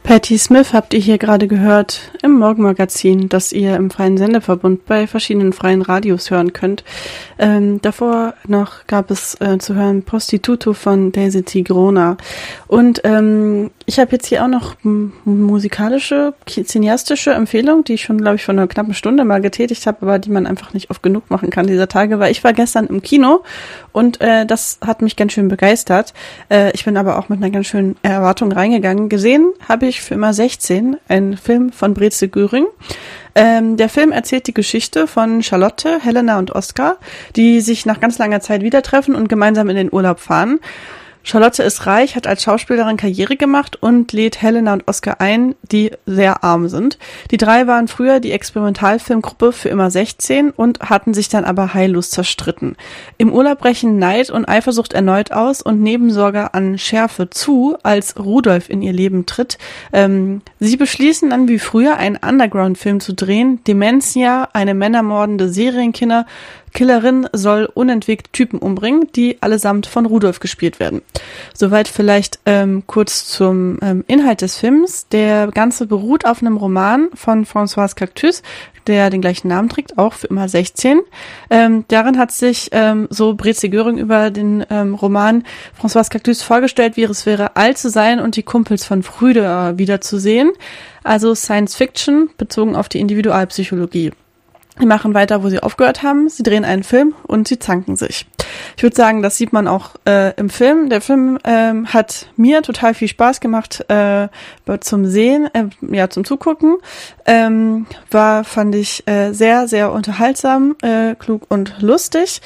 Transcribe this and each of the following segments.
Patti Smith habt ihr hier gerade gehört im Morgenmagazin, das ihr im freien Sendeverbund bei verschiedenen freien Radios hören könnt. Davor noch gab es zu hören Prostituto von Daisy Tigrona. Und ich habe jetzt hier auch noch musikalische, cineastische Empfehlung, die ich schon, glaube ich, vor einer knappen Stunde mal getätigt habe, aber die man einfach nicht oft genug machen kann dieser Tage, weil ich war gestern im Kino und das hat mich ganz schön begeistert. Ich bin aber auch mit einer ganz schönen Erwartung reingegangen. Gesehen habe ich für immer 16, ein Film von Breze Göring. Der Film erzählt die Geschichte von Charlotte, Helena und Oskar, die sich nach ganz langer Zeit wieder treffen und gemeinsam in den Urlaub fahren. Charlotte ist reich, hat als Schauspielerin Karriere gemacht und lädt Helena und Oskar ein, die sehr arm sind. Die drei waren früher die Experimentalfilmgruppe für immer 16 und hatten sich dann aber heillos zerstritten. Im Urlaub brechen Neid und Eifersucht erneut aus und Nebensorge an Schärfe zu, als Rudolf in ihr Leben tritt. Sie beschließen dann wie früher einen Underground-Film zu drehen. Dementia, eine männermordende Serienkillerin soll unentwegt Typen umbringen, die allesamt von Rudolf gespielt werden. Soweit vielleicht kurz zum Inhalt des Films. Der Ganze beruht auf einem Roman von Françoise Cactus, der den gleichen Namen trägt, auch für immer 16. Darin hat sich so Breze Göring über den Roman Françoise Cactus vorgestellt, wie es wäre, alt zu sein und die Kumpels von früher wiederzusehen. Also Science Fiction bezogen auf die Individualpsychologie. Die machen weiter, wo sie aufgehört haben. Sie drehen einen Film und sie zanken sich. Ich würde sagen, das sieht man auch im Film. Der Film hat mir total viel Spaß gemacht zum Sehen, zum Zugucken. Fand ich sehr, sehr unterhaltsam, klug und lustig.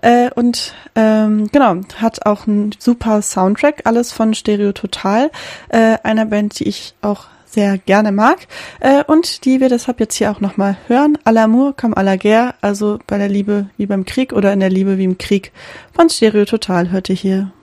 Hat auch einen super Soundtrack, alles von Stereo Total, einer Band, die ich auch sehr gerne mag und die wir deshalb jetzt hier auch nochmal hören. À l'amour comme à la guerre, also bei der Liebe wie beim Krieg oder in der Liebe wie im Krieg von Stereo Total hört ihr hier.